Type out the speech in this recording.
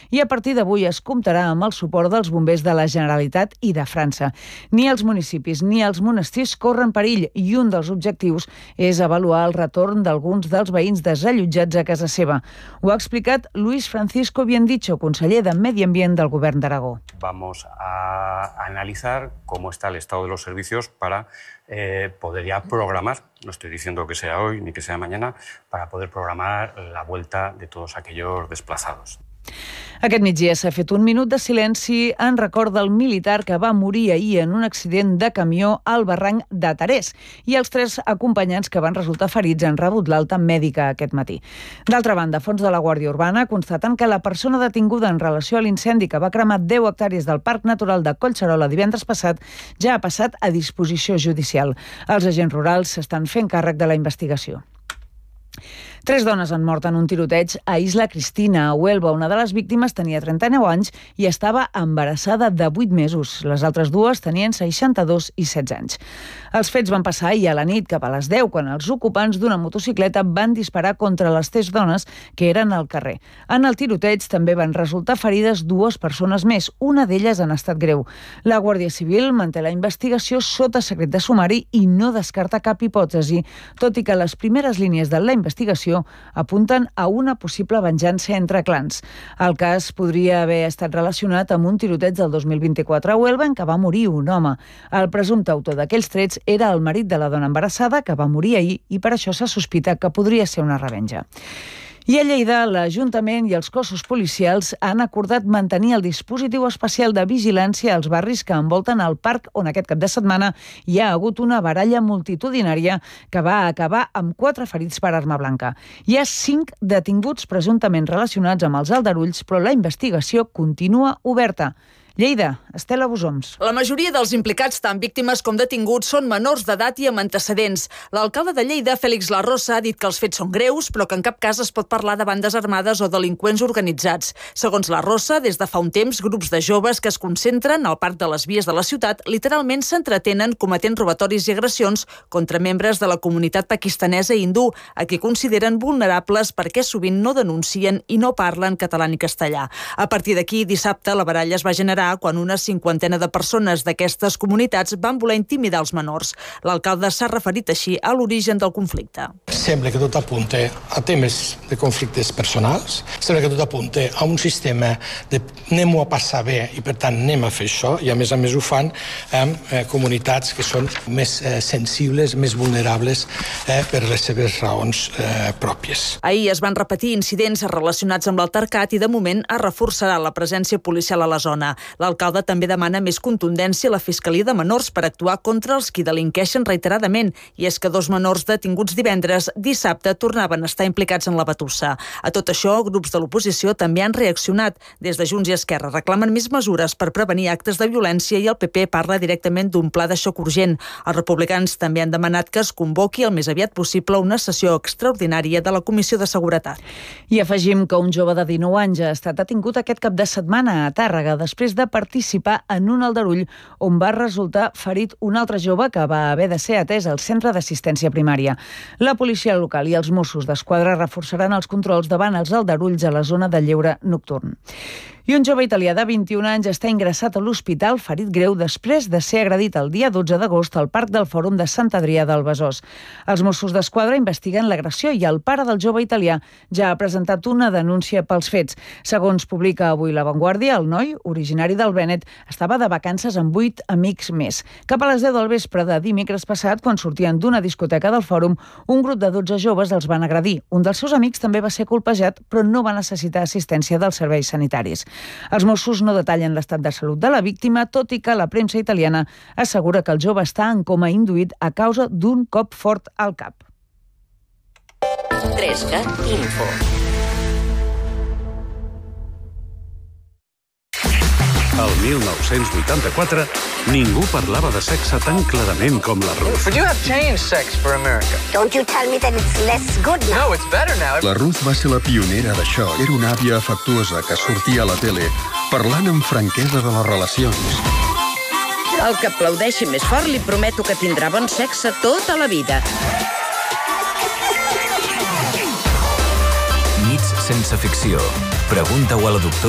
i a partir d'avui es comptarà amb el suport dels bombers de la Generalitat i de França. Ni els municipis ni els monestirs corren perill i un dels objectius és avaluar el retorn d'alguns dels veïns desallotjats a casa seva. Ho ha explicat Luis Francisco Biendicho, conseller de Medi Ambient del Govern d'Aragó. Vamos a analizar cómo está el estado de los servicios para poder ya programar, no estoy diciendo que sea hoy ni que sea mañana, para poder programar la vuelta de todos aquellos desplazados. Aquest migdia s'ha fet un minut de silenci en record del militar que va morir ahir en un accident de camió al barranc de Tarés i els 3 acompanyants que van resultar ferits han rebut l'alta mèdica aquest matí. D'altra banda, fons de la Guàrdia Urbana constaten que la persona detinguda en relació a l'incendi que va cremar 10 hectàrees del Parc Natural de Collserola divendres passat ja ha passat a disposició judicial. Els agents rurals s'estan fent càrrec de la investigació. 3 dones han mort en un tiroteig a Isla Cristina, a Huelva. Una de les víctimes tenia 39 anys i estava embarassada de 8 mesos. Les altres 2 tenien 62 i 16 anys. Els fets van passar ahir a la nit, cap a les 10, quan els ocupants d'una motocicleta van disparar contra les 3 dones que eren al carrer. En el tiroteig també van resultar ferides 2 persones més, una d'elles en estat greu. La Guàrdia Civil manté la investigació sota secret de sumari i no descarta cap hipòtesi, tot i que les primeres línies de la investigació apunten a una possible venjança entre clans. El cas podria haver estat relacionat amb un tiroteig del 2024 a Huelva en què va morir un home. El presumpte autor d'aquells trets era el marit de la dona embarassada que va morir ahir i per això se sospita que podria ser una revenja. I a Lleida, l'Ajuntament i els cossos policials han acordat mantenir el dispositiu especial de vigilància als barris que envolten el parc, on aquest cap de setmana hi ha hagut una baralla multitudinària que va acabar amb 4 ferits per arma blanca. Hi ha 5 detinguts presumptament relacionats amb els aldarulls, però la investigació continua oberta. Lleida, Estela Bosoms. La majoria dels implicats, tant víctimes com detinguts, són menors d'edat i amb antecedents. L'alcalde de Lleida, Félix Larrosa, ha dit que els fets són greus, però que en cap cas es pot parlar de bandes armades o delinqüents organitzats. Segons Larrosa, des de fa un temps, grups de joves que es concentren al parc de les vies de la ciutat literalment s'entretenen cometent robatoris i agressions contra membres de la comunitat pakistanesa i hindú, a qui consideren vulnerables perquè sovint no denuncien i no parlen català ni castellà. A partir d'aquí, dissabte, la baralla es va generar quan una 50ena de persones d'aquestes comunitats van voler intimidar els menors. L'alcalde s'ha referit així a l'origen del conflicte. Sembla que tot apunta a temes de conflictes personals, sembla que tot apunta a un sistema de anem-ho a passar bé i per tant anem a fer això, i a més ho fan amb comunitats que són més sensibles, més vulnerables per les seves raons pròpies. Ahir es van repetir incidents relacionats amb l'altercat i de moment es reforçarà la presència policial a la zona. L'alcalde també demana més contundència a la Fiscalia de Menors per actuar contra els qui delinqueixen reiteradament, i és que 2 menors detinguts divendres, dissabte tornaven a estar implicats en la batussa. A tot això, grups de l'oposició també han reaccionat. Des de Junts i Esquerra reclamen més mesures per prevenir actes de violència i el PP parla directament d'un pla de xoc urgent. Els republicans també han demanat que es convoqui el més aviat possible una sessió extraordinària de la Comissió de Seguretat. I afegim que un jove de 19 anys ha estat detingut aquest cap de setmana a Tàrrega després de participar en un aldarull on va resultar ferit un altre jove que va haver de ser atès al centre d'assistència primària. La policia local i els Mossos d'Esquadra reforçaran els controls davant els aldarulls a la zona de lleure nocturn. I un jove italià de 21 anys està ingressat a l'hospital ferit greu després de ser agredit el dia 12 d'agost al Parc del Fòrum de Sant Adrià del Besòs. Els Mossos d'Esquadra investiguen l'agressió i el pare del jove italià ja ha presentat una denúncia pels fets. Segons publica avui La Vanguardia, el noi, originari del Vènet, estava de vacances amb 8 amics més. Cap a les 10 del vespre de dimecres passat, quan sortien d'una discoteca del Fòrum, un grup de 12 joves els van agredir. Un dels seus amics també va ser colpejat, però no va necessitar assistència dels serveis sanitaris. Els Mossos no detallen l'estat de salut de la víctima, tot i que la premsa italiana assegura que el jove està en coma induït a causa d'un cop fort al cap. 3Cat Info. El 1984, ningú parlava de sexe tan clarament com la Ruth. But you have changed sex for America. Don't you tell me that it's less good now. No, it's better now. La Ruth va ser la pionera d'això. Era una àvia afectuosa que sortia a la tele parlant amb franquesa de les relacions. El que aplaudeixi més fort li prometo que tindrà bon sexe tota la vida. Nits sense ficció. Pregunta-ho a la doctora